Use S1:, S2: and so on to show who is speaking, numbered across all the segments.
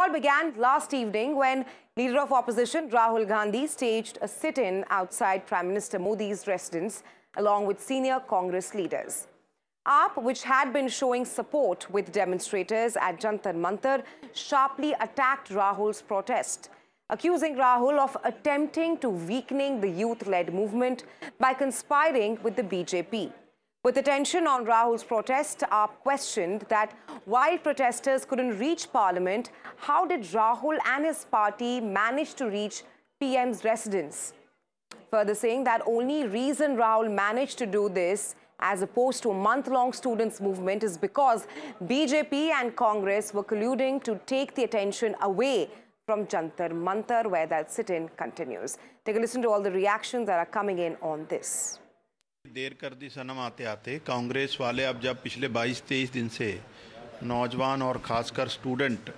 S1: all began last evening when Leader of Opposition Rahul Gandhi staged a sit-in outside Prime Minister Modi's residence along with senior Congress leaders. AAP, which had been showing support with demonstrators at Jantar Mantar, sharply attacked Rahul's protest, accusing Rahul of attempting to weaken the youth-led movement by conspiring with the BJP. With attention on Rahul's protest, AAP questioned that while protesters couldn't reach Parliament, how did Rahul and his party manage to reach PM's residence? Further saying that only reason Rahul managed to do this as opposed to a month-long students' movement is because BJP and Congress were colluding to take the attention away from Jantar Mantar, where that sit-in continues. Take a listen to all the reactions that are coming in on this.
S2: देर कर दी सनम आते आते कांग्रेस वाले अब जब पिछले 22-23 दिन से नौजवान और ख़ासकर स्टूडेंट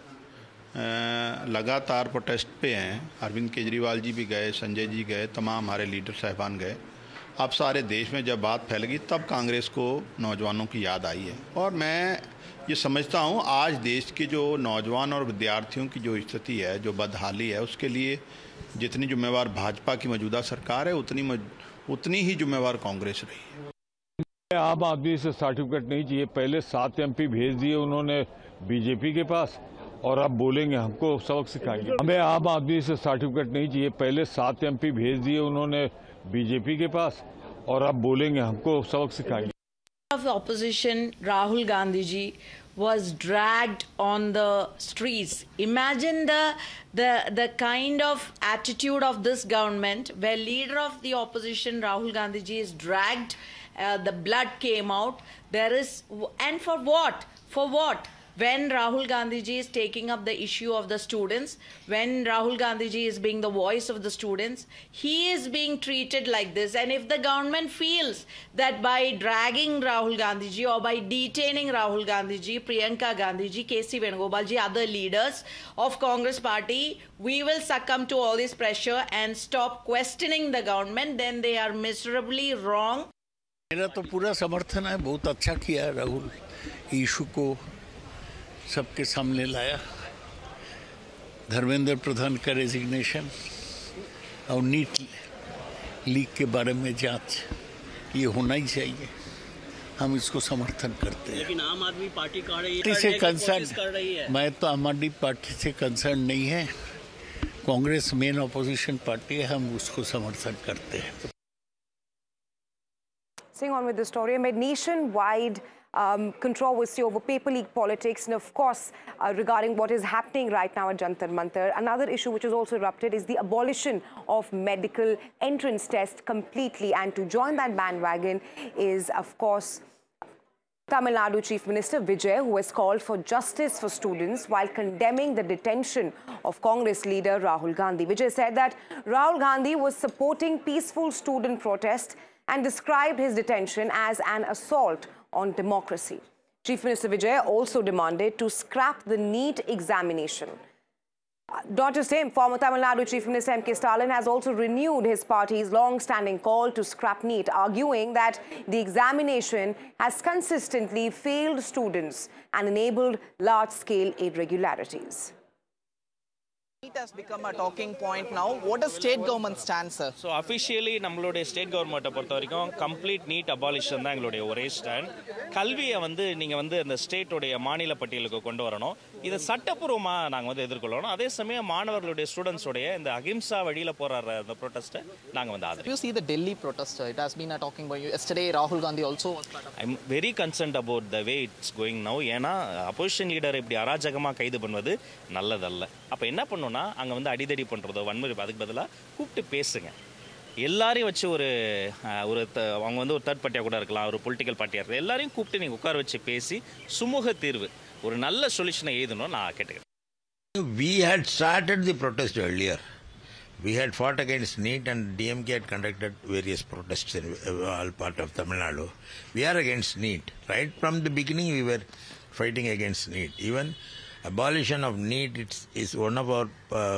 S2: लगातार प्रोटेस्ट पे हैं। अरविंद केजरीवाल जी भी गए, संजय जी गए, तमाम हमारे लीडर साहिबान गए। अब सारे देश में जब बात फैल गई तब कांग्रेस को नौजवानों की याद आई है और मैं ये समझता हूँ आज देश के जो नौजवान और विद्यार्थियों की जो स्थिति है, जो बदहाली है, उसके लिए जितनी जिम्मेवार भाजपा की मौजूदा सरकार है उतनी ही जिम्मेवार कांग्रेस रही है।
S3: आम आदमी से सर्टिफिकेट नहीं चाहिए। पहले 7 MP भेज दिए उन्होंने बीजेपी के पास और अब बोलेंगे हमको सबक सिखाएंगे। हमें आम आदमी से सर्टिफिकेट नहीं चाहिए। पहले 7 MP भेज दिए उन्होंने बीजेपी के पास और अब बोलेंगे हमको सबक सिखाएंगे।
S4: Of opposition Rahul Gandhi ji was dragged on the streets. Imagine the kind of attitude of this government where leader of the opposition Rahul Gandhi ji is dragged, the blood came out. And for what? For what? When Rahul Gandhi ji is taking up the issue of the students, when Rahul Gandhi ji is being the voice of the students, he is being treated like this. And if the government feels that by dragging Rahul Gandhi ji or by detaining Rahul Gandhi ji, Priyanka Gandhi ji, KC Venugopal ji, other leaders of Congress party, we will succumb to all this pressure and stop questioning the government, then they are miserably wrong.
S5: मेरा तो पूरा समर्थन है। बहुत अच्छा किया Rahul, issue को सबके सामने लाया। धर्मेंद्र प्रधान का रेजिग्नेशन और नीट लीक के बारे में जांच, ये होना ही चाहिए। हम इसको समर्थन करते हैं।
S6: लेकिन आम आदमी पार्टी
S5: से कंसर्न, मैं तो आम आदमी पार्टी से कंसर्न नहीं है। कांग्रेस मेन अपोजिशन पार्टी है, हम उसको समर्थन करते हैं।
S1: Staying on with the story, amid nationwide controversy over paper league politics and of course regarding what is happening right now at Jantar Mantar, another issue which has also erupted is the abolition of medical entrance test completely, and to join that bandwagon is of course Tamil Nadu Chief Minister Vijay, who has called for justice for students while condemning the detention of Congress leader Rahul Gandhi. Vijay said that Rahul Gandhi was supporting peaceful student protest and described his detention as an assault on democracy. Chief Minister Vijay also demanded to scrap the NEET examination. Not just him, former Tamil Nadu Chief Minister M.K. Stalin has also renewed his party's long-standing call to scrap NEET, arguing that the examination has consistently failed students and enabled large-scale irregularities.
S7: NEET has become a talking point now. What does state government stand, sir?
S6: So officially, நம்மளுடைய state government பொறுத்த வரைக்கும் complete NEET abolition தான் எங்களுடைய ஒரே stand. கல்வியை நீங்க அந்த ஸ்டேட்டோடைய மாநில பட்டியலுக்கு கொண்டு வரணும். இத சட்டப்பூர்வமா நாங்க எதிர்கொள்ளணும். அதே சமயம் மாணவர்களுடைய ஸ்டூடண்ட்ஸோடைய இந்த அகிம்சா வழியில போராடுற அந்த ப்ரொடெஸ்ட் நாங்க ஆதரிக்கிறோம்.
S7: You see the Delhi protest, it has been a talking point. Yesterday Rahul Gandhi also was part of it.
S6: I'm very concerned about the way it's going now. ஏனா opposition leader இப்படி அராஜகமா கைது பண்ணுவது நல்லதல்ல. அப்ப என்ன பண்ணணும், அங்க அடிதடி பண்றதோ வன்முறை அதுக்கு பதிலா கூப்பிட்டு பேசுங்க. எல்லாரையும் வச்சு ஒரு அவங்க ஒரு தேர்ட் பார்ட்டியா கூட இருக்கலாம், ஒரு பொலிட்டிக்கல் பார்ட்டியா இருக்கலாம், எல்லாரையும் கூப்பிட்டு நீங்க உட்கார வச்சு பேசி சுமூக தீர்வு ஒரு நல்ல சொல்யூஷனை எழுதணும் நான் கேட்டுக்கிறேன்.
S8: We had started the protest earlier. We had fought against NEET and DMK had conducted various protests in all part of Tamil Nadu. We are against NEET. Right from the beginning we were fighting against NEET. Even abolition of NEET is one of our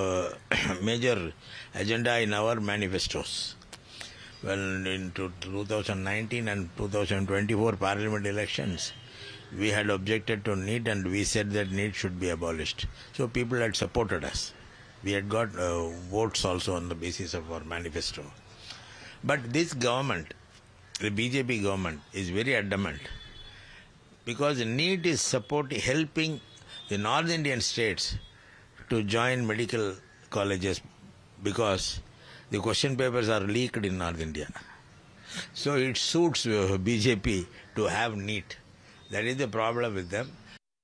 S8: major agenda in our manifestos. Well, in 2019 and 2024 parliament elections, we had objected to NEET and we said that NEET should be abolished. So people had supported us. We had got votes also on the basis of our manifesto. But this government, the BJP government, is very adamant because NEET is helping the North Indian states to join medical colleges because the question papers are leaked in North India. So it suits BJP to have NEET. That is the problem with them.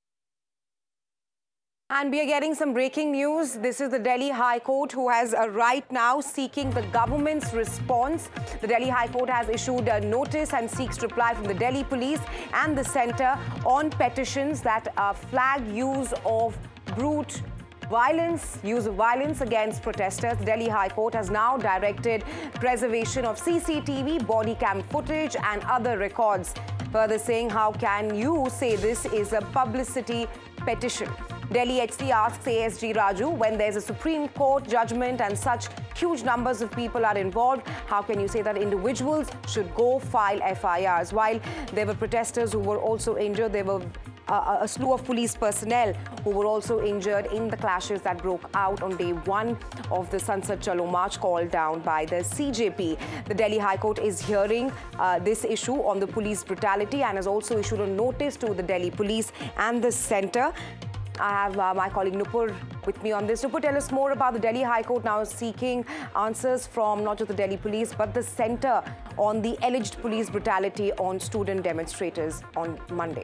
S1: And we are getting some breaking news. This is the Delhi High Court who has right now seeking the government's response. The Delhi High Court has issued a notice and seeks reply from the Delhi police and the centre on petitions that flag use of brute use of violence against protesters. The Delhi High Court has now directed preservation of CCTV, body cam footage and other records. Further saying, how can you say this is a publicity petition? Delhi HC asks ASG Raju, when there's a Supreme Court judgment and such huge numbers of people are involved, how can you say that individuals should go file FIRs? While there were protesters who were also injured, there were a slew of police personnel who were also injured in the clashes that broke out on day one of the Sansad Chalo march called down by the CJP. The Delhi High Court is hearing this issue on the police brutality and has also issued a notice to the Delhi police and the centre. I have my colleague Nupur with me on this. Nupur, tell us more about the Delhi High Court now seeking answers from not just the Delhi police but the centre on the alleged police brutality on student demonstrators on Monday.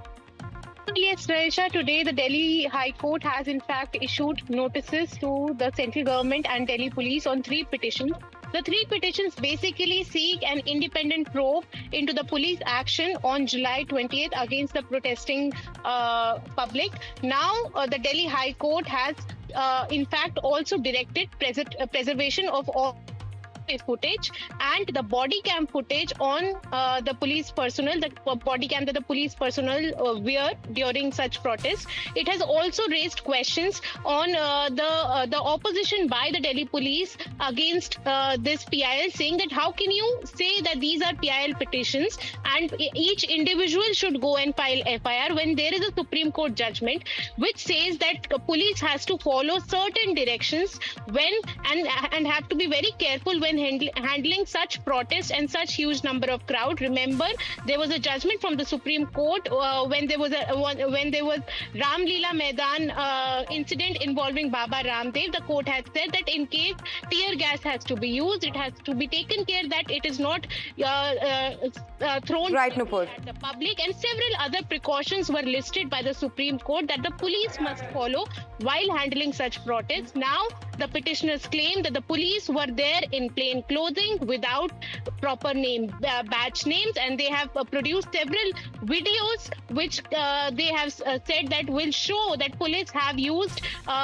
S9: Yes, Raisha, today the Delhi High Court has in fact issued notices to the central government and Delhi police on 3 petitions. The 3 petitions basically seek an independent probe into the police action on July 20th against the protesting public. Now, the Delhi High Court has in fact also directed preservation of all footage and the body cam footage on the police personnel, the body cam that the police personnel wear during such protests. It has also raised questions on the opposition by the Delhi police against this PIL, saying that how can you say that these are PIL petitions and each individual should go and file FIR when there is a Supreme Court judgment which says that police has to follow certain directions when and have to be very careful when handling such protests and such huge number of crowd. Remember, there was a judgment from the Supreme Court when there was Ram Leela Maidan incident involving Baba Ramdev. The court had said that in case tear gas has to be used, it has to be taken care that it is not thrown at the public, and several other precautions were listed by the Supreme Court that the police must follow while handling such protests. Now, the petitioners claim that the police were there in plain clothing without proper badge names, and they have produced several videos which they have said that will show that police have used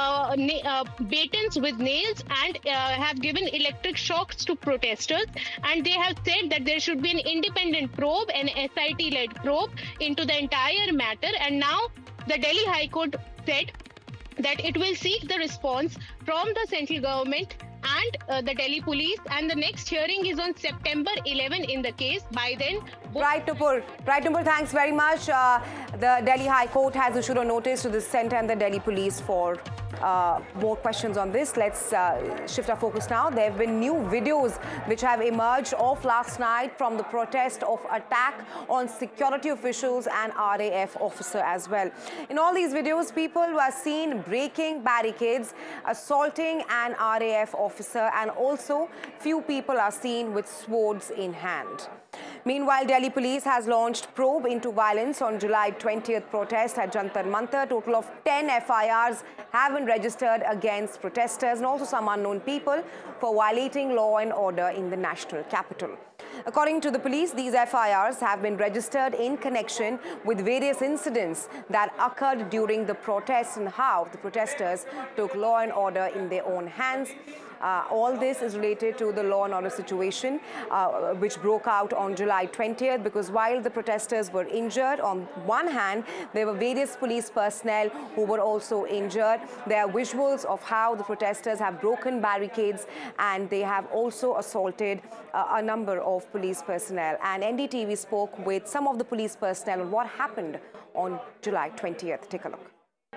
S9: batons with nails and have given electric shocks to protesters, and they have said that there should be an independent probe, an SIT-led probe into the entire matter. And now the Delhi High Court said that it will seek the response from the central government and the Delhi police, and the next hearing is on September 11 in the case. By then,
S1: Right, Nupur, thanks very much. The Delhi High Court has issued a notice to the centre and the Delhi police for more questions on this. Let's shift our focus now. There have been new videos which have emerged of last night from the protest of attack on security officials and RAF officer as well. In all these videos, people were seen breaking barricades, assaulting an RAF officer, and also few people are seen with swords in hand. Meanwhile, Delhi police has launched probe into violence on July 20th protest at Jantar Mantar. Total of 10 FIRs have been registered against protesters and also some unknown people for violating law and order in the national capital. According to the police, these FIRs have been registered in connection with various incidents that occurred during the protests and how the protesters took law and order in their own hands. All this is related to the law and order situation which broke out on July 20th, because while the protesters were injured, on one hand, there were various police personnel who were also injured. There are visuals of how the protesters have broken barricades and they have also assaulted a number of of police personnel, and NDTV spoke with some of the police personnel on what happened on July 20th. Take a look.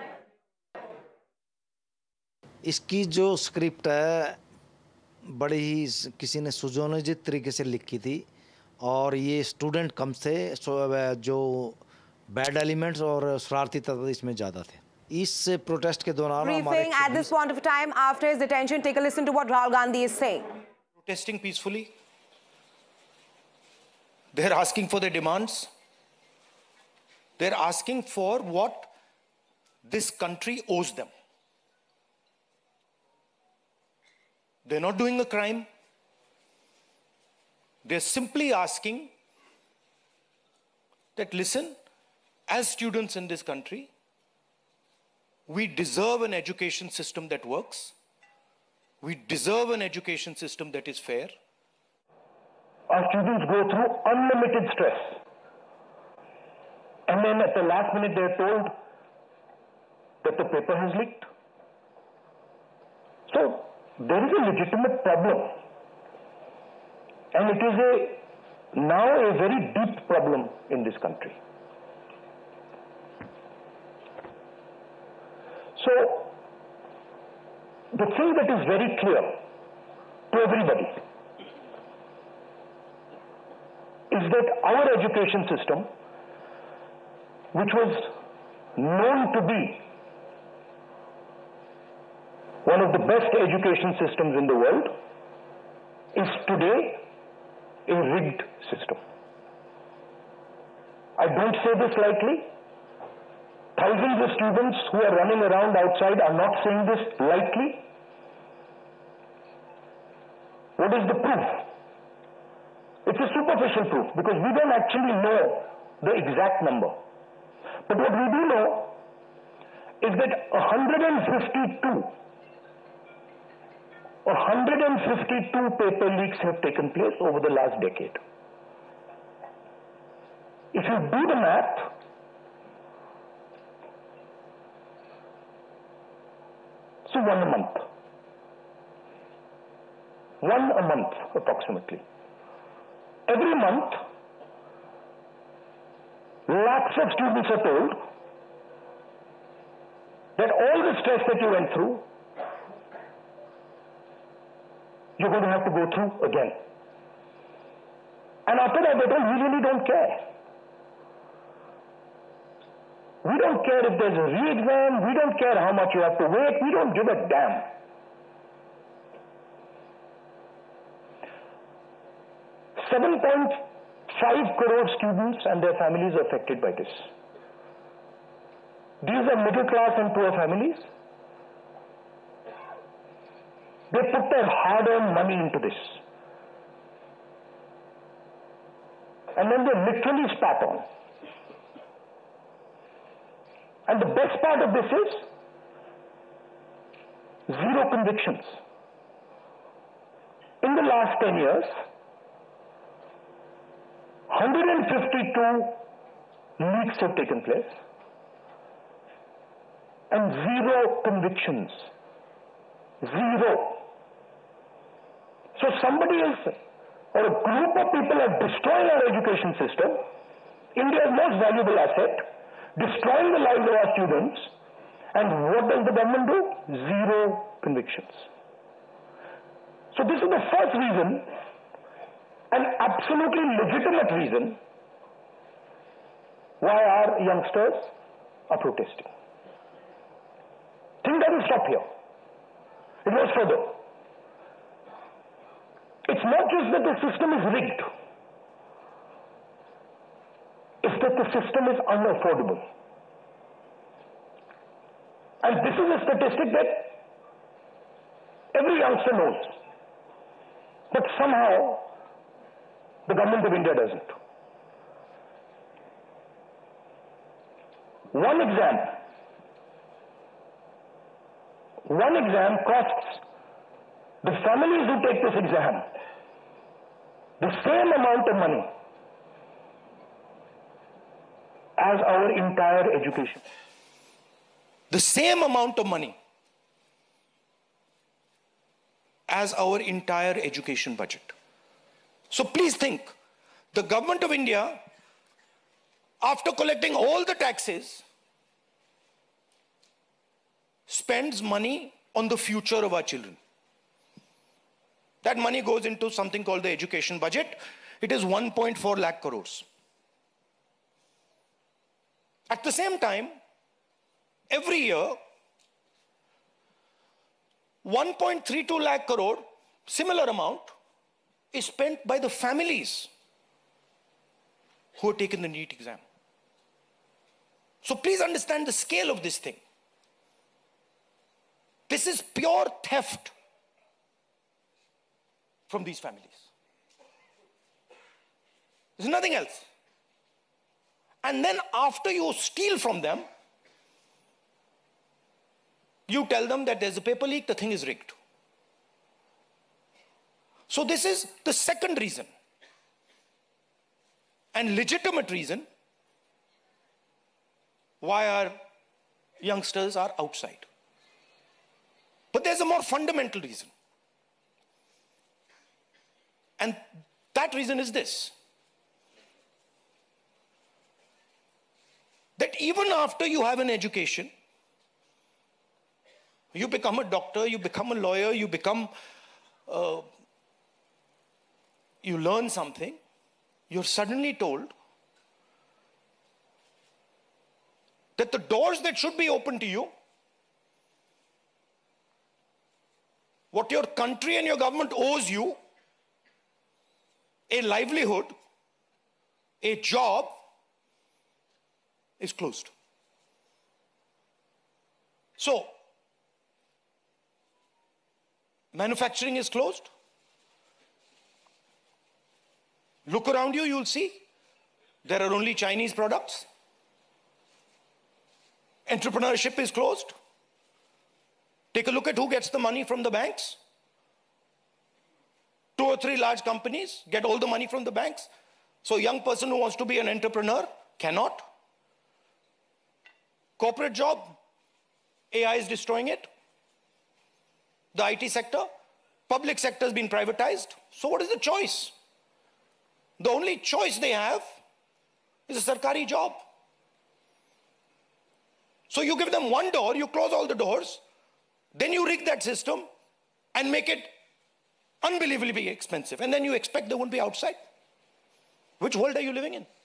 S10: इसकी जो script है बड़ी ही किसी ने सुजोनित तरीके से लिखी थी और ये स्टूडेंट कम थे, जो बैड एलिमेंट्स और शरारती तत्व इसमें ज़्यादा थे. इस प्रोटेस्ट के दौरान
S1: Briefing at this point of time after his detention. Take a listen to what Rahul Gandhi is saying.
S11: Protesting peacefully. They're asking for their demands. They're asking for what this country owes them. They're not doing a crime. They're simply asking that, listen, as students in this country, we deserve an education system that works. We deserve an education system that is fair.
S12: Our students go through unlimited stress. And then at the last minute they're told that the paper has leaked. So there is a legitimate problem. And it is now a very deep problem in this country. So, the thing that is very clear to everybody is that our education system, which was known to be one of the best education systems in the world, is today a rigged system. I don't say this lightly. Thousands of students who are running around outside are not saying this lightly. What is the proof? It's a superficial proof because we don't actually know the exact number. But what we do know is that 152 paper leaks have taken place over the last decade. If you do the math, so one a month approximately. Every month, lakhs of students are told that all the stress that you went through, you're going to have to go through again. And after that, we really don't care. We don't care if there's a re-exam. We don't care how much you have to wait. We don't give a damn. $7.5 crore students and their families are affected by this. These are middle class and poor families. They put their hard-earned money into this. And then they literally spat on. And the best part of this is zero convictions. In the last 10 years, 152 leaks have taken place and zero convictions. Zero. So somebody else or a group of people are destroying our education system, India's most valuable asset, destroying the lives of our students, and what does the government do? Zero convictions. So this is the first reason, an absolutely legitimate reason, why our youngsters are protesting. Thing doesn't stop here. It goes further. It's not just that the system is rigged. It's that the system is unaffordable. And this is a statistic that every youngster knows. But somehow, the government of India doesn't. One exam costs the families who take this exam the same amount of money as our entire education. The same amount of money as our entire education budget.
S11: So please think, the government of India, after collecting all the taxes, spends money on the future of our children. That money goes into something called the education budget. It is 1.4 lakh crores. At the same time, every year, 1.32 lakh crore, similar amount, is spent by the families who have taken the NEET exam. So please understand the scale of this thing. This is pure theft from these families. There's nothing else. And then after you steal from them, you tell them that there's a paper leak, the thing is rigged. So this is the second reason, and legitimate reason, why our youngsters are outside. But there's a more fundamental reason. And that reason is this: that even after you have an education, you become a doctor, you become a lawyer, you become, you learn something, you're suddenly told that the doors that should be open to you, what your country and your government owes you, a livelihood, a job, is closed. So, manufacturing is closed. Look around you, you'll see there are only Chinese products. Entrepreneurship is closed. Take a look at who gets the money from the banks. 2 or 3 large companies get all the money from the banks. So a young person who wants to be an entrepreneur cannot. Corporate job, AI is destroying it. The IT sector, public sector has been privatized. So what is the choice? The only choice they have is a sarkari job. So you give them one door, you close all the doors, then you rig that system and make it unbelievably expensive. And then you expect they won't be outside. Which world are you living in?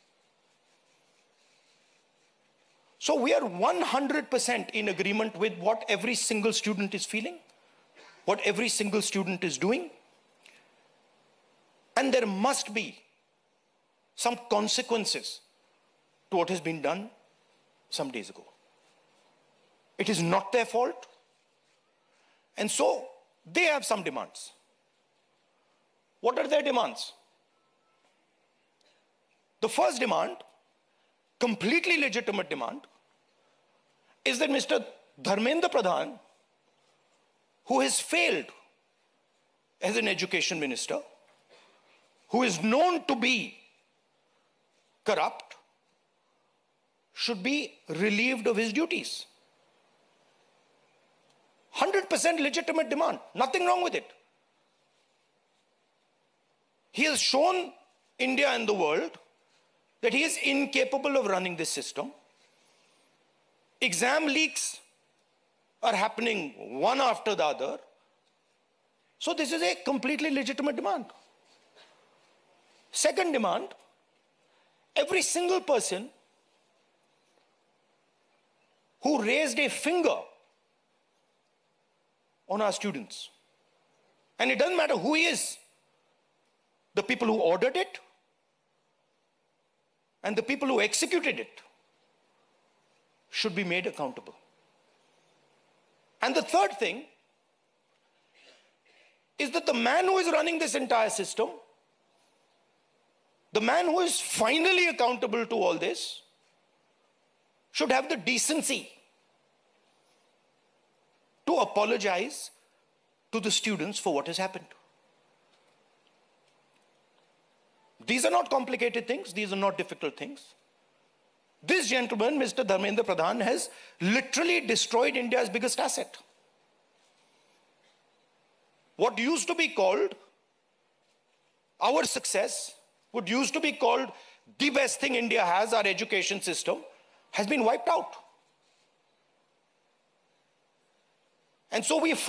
S11: So we are 100% in agreement with what every single student is feeling, what every single student is doing. And there must be some consequences to what has been done some days ago. It is not their fault. And so they have some demands. What are their demands? The first demand, completely legitimate demand, is that Mr. Dharmendra Pradhan, who has failed as an education minister, who is known to be corrupt, should be relieved of his duties. 100% legitimate demand, nothing wrong with it. He has shown India and the world that he is incapable of running this system. Exam leaks are happening one after the other. So this is a completely legitimate demand. Second demand, every single person who raised a finger on our students, and it doesn't matter who he is, the people who ordered it and the people who executed it should be made accountable. And the third thing is that the man who is running this entire system, the man who is finally accountable to all this, should have the decency to apologize to the students for what has happened. These are not complicated things. These are not difficult things. This gentleman, Mr. Dharmendra Pradhan, has literally destroyed India's biggest asset. What used to be called our success, what used to be called the best thing India has, our education system, has been wiped out. And so we